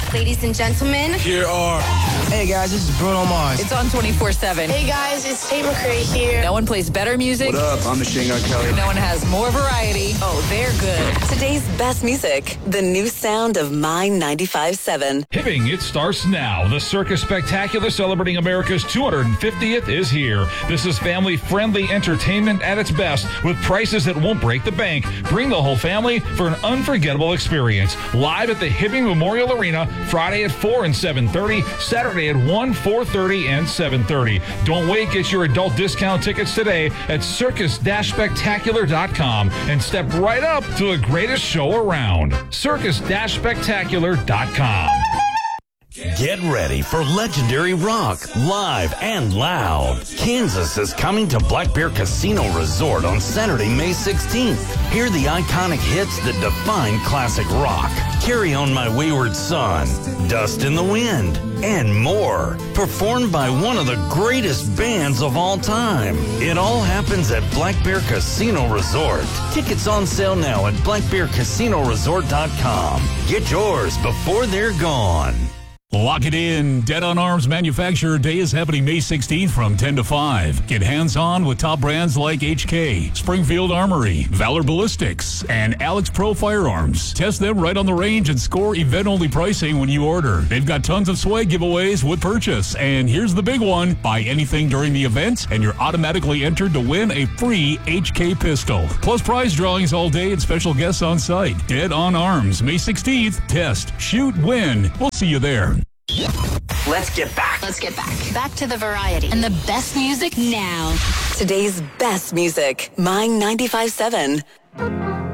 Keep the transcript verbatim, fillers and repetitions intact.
Ladies and gentlemen, here are... Hey guys, this is Bruno Mars. It's on twenty-four seven. Hey guys, it's Tate McRae here. No one plays better music. What up? I'm Machine Gun Kelly. No one has more variety. Oh, they're good. Today's best music, the new sound of My ninety-five point seven. Hibbing, it starts now. The Circus Spectacular celebrating America's two hundred fiftieth is here. This is family-friendly entertainment at its best with prices that won't break the bank. Bring the whole family for an unforgettable experience. Live at the Hibbing Memorial Arena, Friday at four and seven thirty, Saturday at one, four thirty, and seven thirty. Don't wait. Get your adult discount tickets today at circus spectacular dot com and step right up to the greatest show around. circus spectacular dot com. Get ready for legendary rock, live and loud. Kansas is coming to Black Bear Casino Resort on Saturday, May sixteenth. Hear the iconic hits that define classic rock. Carry On My Wayward Son, Dust in the Wind, and more. Performed by one of the greatest bands of all time. It all happens at Black Bear Casino Resort. Tickets on sale now at black bear casino resort dot com. Get yours before they're gone. Lock it in. Dead on Arms Manufacturer Day is happening May sixteenth from ten to five. Get hands-on with top brands like H K, Springfield Armory, Valor Ballistics, and Alex Pro Firearms. Test them right on the range and score event-only pricing when you order. They've got tons of swag giveaways with purchase. And here's the big one. Buy anything during the event, and you're automatically entered to win a free H K pistol. Plus prize drawings all day and special guests on site. Dead on Arms, May sixteenth. Test, shoot, win. We'll see you there. Let's get back. Let's get back. Back to the variety and the best music now. Today's best music, My ninety-five point seven.